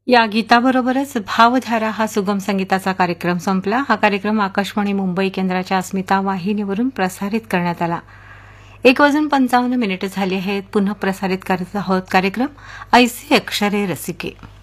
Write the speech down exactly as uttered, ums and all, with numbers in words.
या गीताबरोबरच भावधारा हा सुगम संगीताचा कार्यक्रम संपला. हा कार्यक्रम आकाशवाणी मुंबई केंद्राच्या अस्मिता वाहिनीवरून प्रसारित करण्यात आला. एक वाजून पंचावन्न मिनिटे झाली आहेत. पुन्हा प्रसारित करत आहोत कार्यक्रम ऐसे अक्षरे रसिके.